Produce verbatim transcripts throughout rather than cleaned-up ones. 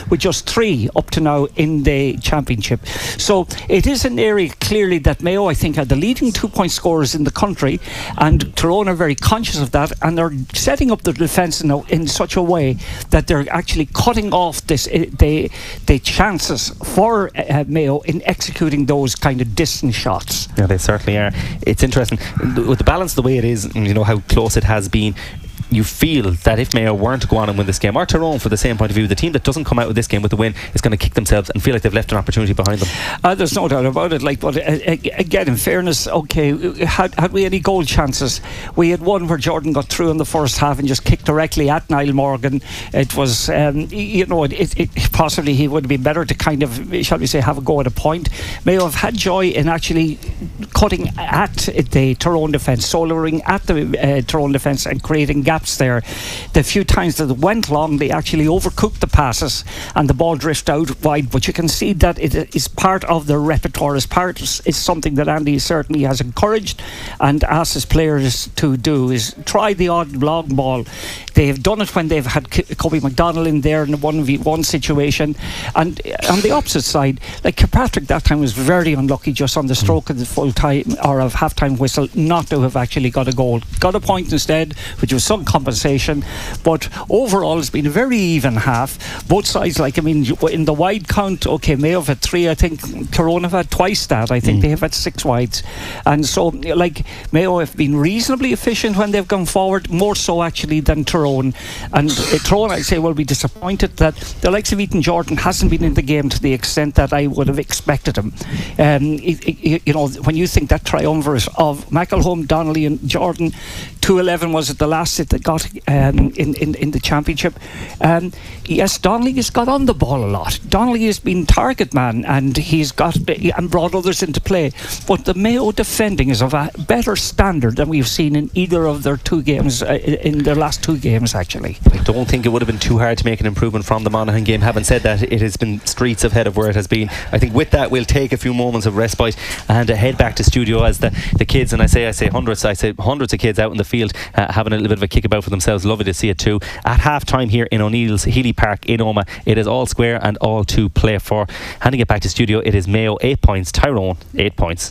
with just three up to now in the championship. So it is an area clearly that Mayo, I think, are the leading two-point scorers in the country, and Tyrone are very conscious of that, and they're setting up their defence in, in such a way that they're actually cutting off this uh, the the chances for uh, Mayo in executing those kind of distant shots. Yeah, they certainly are. It's interesting with the balance the way it is, and you know how close it has been. You feel that if Mayo weren't to go on and win this game, or Tyrone for the same point of view, the team that doesn't come out with this game with a win is going to kick themselves and feel like they've left an opportunity behind them. Uh, there's no doubt about it. Like, but uh, again, in fairness, okay, had, had we any goal chances? We had one where Jordan got through in the first half and just kicked directly at Niall Morgan. It was, um, you know, it, it, it possibly he would have been better to kind of, shall we say, have a go at a point. Mayo have had joy in actually cutting at the Tyrone defence, soloing at the uh, Tyrone defence and creating gaps there. The few times that it went long, they actually overcooked the passes and the ball drifted out wide, but you can see that it is part of their repertoire, is part is something that Andy certainly has encouraged and asked his players to do, is try the odd long ball. They have done it when they've had Kobe McDonald in there in a one v one situation, and on the opposite side, like Kirkpatrick that time was very unlucky just on the stroke of the full time or of half time whistle not to have actually got a goal. Got a point instead, which was some compensation, but overall it's been a very even half. Both sides, like I mean, in the wide count, okay, Mayo have had three, I think Tyrone have had twice that. I think mm. they have had six wides, and so like Mayo have been reasonably efficient when they've gone forward, more so actually than Tyrone. And uh, Tyrone, I say, will be disappointed that the likes of Ethan Jordan hasn't been in the game to the extent that I would have expected him. Um, it, it, you know, when you think that triumvirate of McElhone, Donnelly and Jordan, two eleven was it the last that got um, in, in, in the championship. Um, yes, Donnelly has got on the ball a lot. Donnelly has been target man and he's got and brought others into play. But the Mayo defending is of a better standard than we've seen in either of their two games, uh, in their last two games actually. I don't think it would have been too hard to make an improvement from the Monaghan game. Having said that, it has been streets ahead of where it has been. I think with that we'll take a few moments of respite and uh, head back to studio as the, the kids, and I say I say hundreds I say hundreds of kids out in the field uh, having a little bit of a kick about for themselves. Lovely to see it too. At half time here in O'Neill's Healy Park in Omagh, it is all square and all to play for. Handing it back to studio, it is Mayo eight points, Tyrone eight points.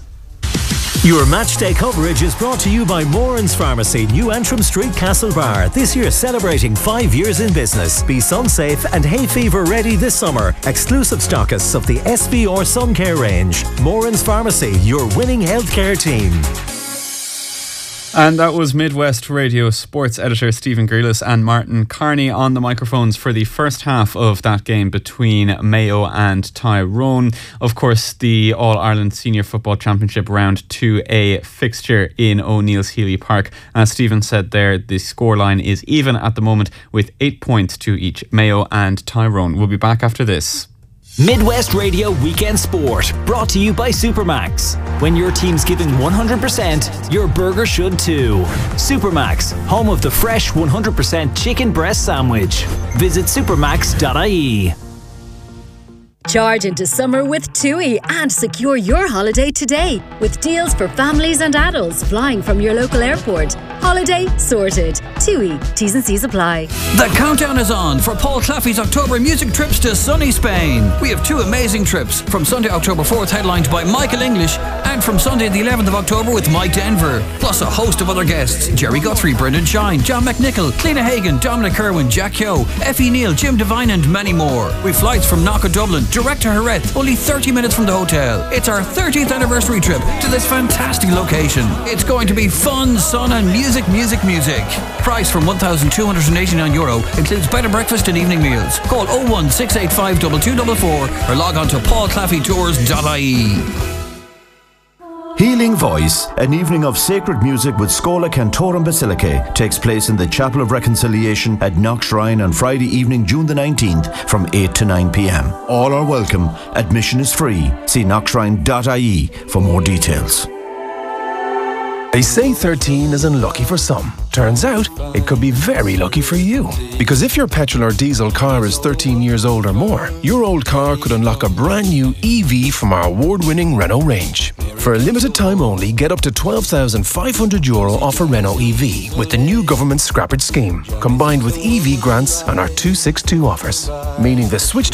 Your matchday coverage is brought to you by Moran's Pharmacy, New Antrim Street, Castlebar. This year celebrating five years in business. Be sun safe and hay fever ready this summer. Exclusive stockists of the S V R Sun Care range. Moran's Pharmacy, your winning healthcare team. And that was Midwest Radio sports editor Stephen Grealis and Martin Carney on the microphones for the first half of that game between Mayo and Tyrone. Of course, the All-Ireland Senior Football Championship Round two A fixture in O'Neill's Healy Park. As Stephen said there, the scoreline is even at the moment with eight points to each, Mayo and Tyrone. We'll be back after this. Midwest Radio Weekend Sport, brought to you by Supermax. When your team's giving one hundred percent, your burger should too. Supermax, home of the fresh one hundred percent chicken breast sandwich. Visit supermax dot I E. Charge into summer with TUI and secure your holiday today with deals for families and adults flying from your local airport. Holiday sorted. TUI. T's and C's apply. The countdown is on for Paul Claffey's October music trips to sunny Spain. We have two amazing trips from Sunday, October fourth, headlined by Michael English, and from Sunday the eleventh of October with Mike Denver, plus a host of other guests: Jerry Guthrie, Brendan Shine, John McNichol, Cliona Hagan, Dominic Irwin, Jack Keogh, Effie Neal, Jim Devine and many more. With flights from Knock Dublin direct to Jerez, only thirty minutes from the hotel. It's our thirtieth anniversary trip to this fantastic location. It's going to be fun, sun and music, music, music. Price from one thousand two hundred eighty-nine euro, includes bed and breakfast and evening meals. Call oh one six eight five two two four four or log on to paul claffey tours dot I E. Healing Voice, an evening of sacred music with Scola Cantorum Basilicae, takes place in the Chapel of Reconciliation at Knock Shrine on Friday evening, June the nineteenth from eight to nine p m. All are welcome. Admission is free. See knock shrine dot I E for more details. They say thirteen is unlucky for some. Turns out, it could be very lucky for you. Because if your petrol or diesel car is thirteen years old or more, your old car could unlock a brand new E V from our award-winning Renault range. For a limited time only, get up to twelve thousand five hundred euro off a Renault E V with the new government scrappage scheme, combined with E V grants and our two sixty-two offers. Meaning the switch